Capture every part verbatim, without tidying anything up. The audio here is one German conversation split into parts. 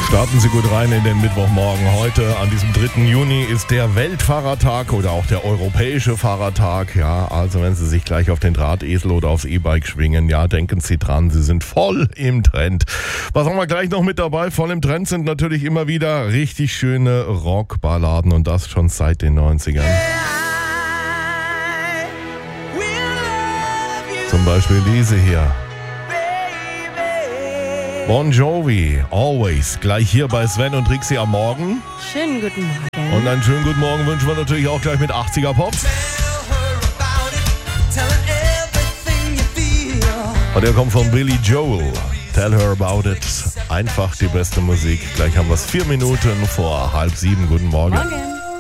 Starten Sie gut rein in den Mittwochmorgen. Heute, an diesem dritten Juni, ist der Weltfahrertag oder auch der Europäische Fahrertag. Ja, also wenn Sie sich gleich auf den Drahtesel oder aufs E-Bike schwingen, ja, denken Sie dran, Sie sind voll im Trend. Was haben wir gleich noch mit dabei? Voll im Trend sind natürlich immer wieder richtig schöne Rockballaden und das schon seit den neunzigern. Zum Beispiel diese hier. Bon Jovi, Always, gleich hier bei Sven und Trixie am Morgen. Schönen guten Morgen. Und einen schönen guten Morgen wünschen wir natürlich auch gleich mit achtziger Pop. Und der kommt von Billy Joel. Tell her about it. Einfach die beste Musik. Gleich haben wir es vier Minuten vor halb sieben. Guten Morgen. Morgen.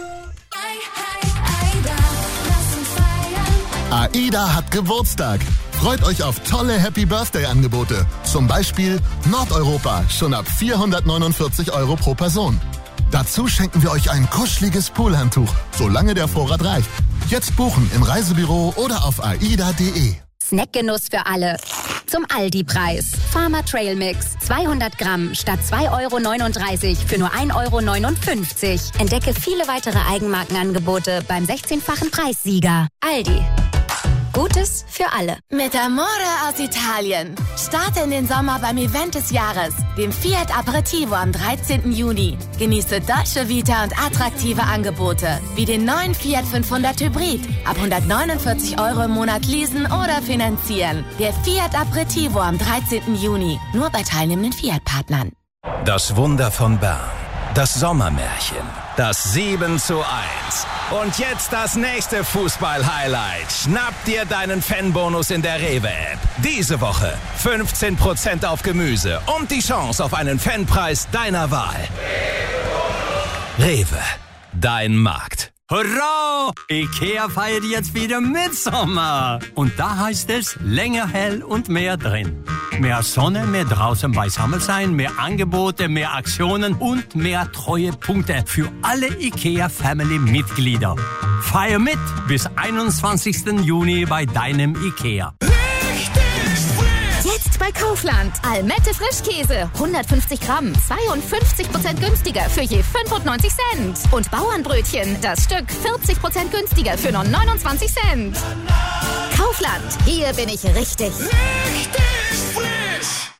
AIDA hat Geburtstag. Freut euch auf tolle Happy-Birthday-Angebote. Zum Beispiel Nordeuropa, schon ab vierhundertneunundvierzig Euro pro Person. Dazu schenken wir euch ein kuscheliges Poolhandtuch, solange der Vorrat reicht. Jetzt buchen im Reisebüro oder auf aida punkt de. Snackgenuss für alle. Zum Aldi-Preis. Farmer Trail Mix. zweihundert Gramm statt zwei Euro neununddreißig für nur ein Euro neunundfünfzig. Entdecke viele weitere Eigenmarkenangebote beim sechzehnfachen Preissieger. Aldi. Gutes für alle. Mit Amore aus Italien. Starte in den Sommer beim Event des Jahres, dem Fiat Aperitivo am dreizehnten Juni. Genieße Dolce Vita und attraktive Angebote, wie den neuen Fiat fünfhundert Hybrid. Ab hundertneunundvierzig Euro im Monat leasen oder finanzieren. Der Fiat Aperitivo am dreizehnten Juni. Nur bei teilnehmenden Fiat-Partnern. Das Wunder von Bern. Das Sommermärchen. Das sieben zu eins. Und jetzt das nächste Fußball-Highlight. Schnapp dir deinen Fanbonus in der Rewe-App. Diese Woche fünfzehn Prozent auf Gemüse und die Chance auf einen Fanpreis deiner Wahl. Rewe, dein Markt. Hurra! Ikea feiert jetzt wieder Mitsommer. Und da heißt es länger hell und mehr drin. Mehr Sonne, mehr draußen beisammen sein, mehr Angebote, mehr Aktionen und mehr Treuepunkte für alle Ikea-Family-Mitglieder. Feier mit bis einundzwanzigsten Juni bei deinem Ikea. Jetzt bei Kaufland. Almette Frischkäse. hundertfünfzig Gramm. zweiundfünfzig Prozent günstiger für je fünfundneunzig Cent. Und Bauernbrötchen. Das Stück vierzig Prozent günstiger für nur neunundzwanzig Cent. Kaufland. Hier bin ich richtig. Richtig frisch.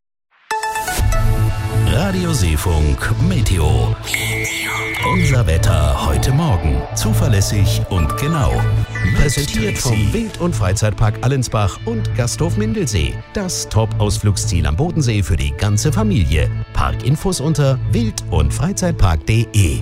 Radio Seefunk Meteo. Unser Wetter heute Morgen. Zuverlässig und genau. Präsentiert vom Wild- und Freizeitpark Allensbach und Gasthof Mindelsee. Das Top-Ausflugsziel am Bodensee für die ganze Familie. Parkinfos unter wild- und freizeitpark punkt de.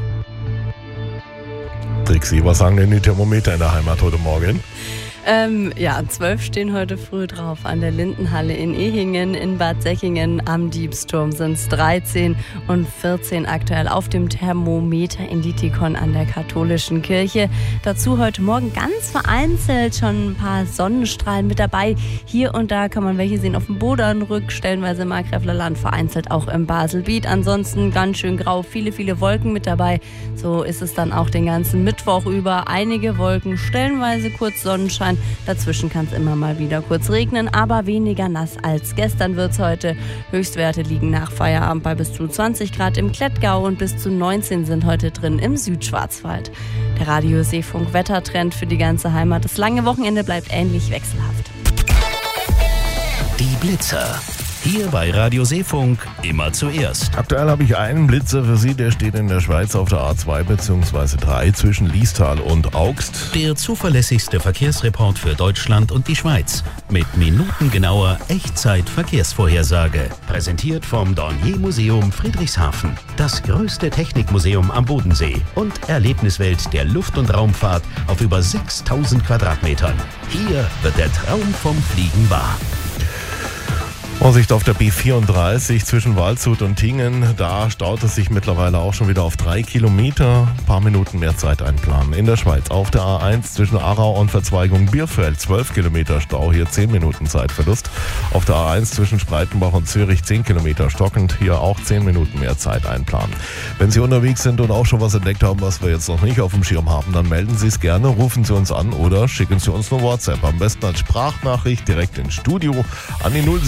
Trixie, was sagen denn die Thermometer in der Heimat heute Morgen? Ähm, ja, zwölf stehen heute früh drauf. An der Lindenhalle in Ehingen, in Bad Säckingen, am Diebsturm sind es dreizehn und vierzehn aktuell auf dem Thermometer in Dietikon an der katholischen Kirche. Dazu heute Morgen ganz vereinzelt schon ein paar Sonnenstrahlen mit dabei. Hier und da kann man welche sehen auf dem Bodernrück, stellenweise im Markgräfler Land, vereinzelt auch im Baselbiet. Ansonsten ganz schön grau, viele, viele Wolken mit dabei. So ist es dann auch den ganzen Mittwoch über. Einige Wolken, stellenweise kurz Sonnenschein. Dazwischen kann es immer mal wieder kurz regnen, aber weniger nass als gestern wird es heute. Höchstwerte liegen nach Feierabend bei bis zu zwanzig Grad im Klettgau und bis zu neunzehn sind heute drin im Südschwarzwald. Der Radio Seefunk Wettertrend für die ganze Heimat. Das lange Wochenende bleibt ähnlich wechselhaft. Die Blitzer. Hier bei Radio Seefunk immer zuerst. Aktuell habe ich einen Blitzer für Sie, der steht in der Schweiz auf der A zwei bzw. drei zwischen Liestal und Augst. Der zuverlässigste Verkehrsreport für Deutschland und die Schweiz. Mit minutengenauer Echtzeit-Verkehrsvorhersage. Präsentiert vom Dornier Museum Friedrichshafen. Das größte Technikmuseum am Bodensee. Und Erlebniswelt der Luft- und Raumfahrt auf über sechstausend Quadratmetern. Hier wird der Traum vom Fliegen wahr. Vorsicht auf der B vierunddreißig zwischen Waldshut und Tingen. Da staut es sich mittlerweile auch schon wieder auf drei Kilometer. Ein paar Minuten mehr Zeit einplanen. In der Schweiz auf der A eins zwischen Aarau und Verzweigung Bierfeld. zwölf Kilometer Stau, hier zehn Minuten Zeitverlust. Auf der A eins zwischen Spreitenbach und Zürich zehn Kilometer stockend. Hier auch zehn Minuten mehr Zeit einplanen. Wenn Sie unterwegs sind und auch schon was entdeckt haben, was wir jetzt noch nicht auf dem Schirm haben, dann melden Sie es gerne, rufen Sie uns an oder schicken Sie uns eine WhatsApp. Am besten als Sprachnachricht direkt ins Studio an die null sieben fünf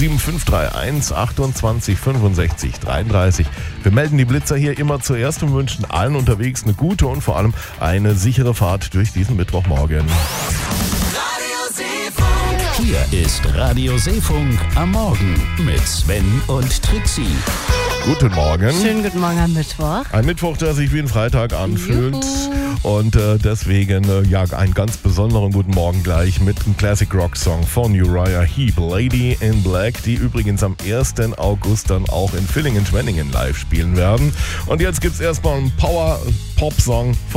drei eins achtundzwanzig fünfundsechzig dreiunddreißig. Wir melden die Blitzer hier immer zuerst und wünschen allen unterwegs eine gute und vor allem eine sichere Fahrt durch diesen Mittwochmorgen. Hier ist Radio Seefunk am Morgen mit Sven und Trixie. Guten Morgen. Schönen guten Morgen am Mittwoch. Ein Mittwoch, der sich wie ein Freitag anfühlt. Juhu. Und äh, deswegen äh, ja einen ganz besonderen guten Morgen gleich mit einem Classic Rock Song von Uriah Heep, Lady in Black, die übrigens am ersten August dann auch in Villingen-Schwenningen live spielen werden. Und jetzt gibt's erstmal einen Power-Pop-Song von